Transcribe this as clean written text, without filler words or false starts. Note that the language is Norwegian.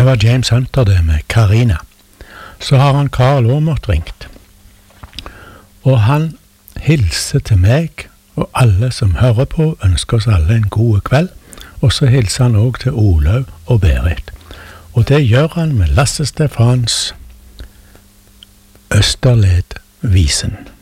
var James Hunter det med Karina. Så har han Carl Åmert ringt. Og han hilser til meg, og alle som hører på, ønsker oss alle en god kveld. Og så hilser han også til Olaug og Berit. Og det gjør han med Lasse Stefans Østerled-visen.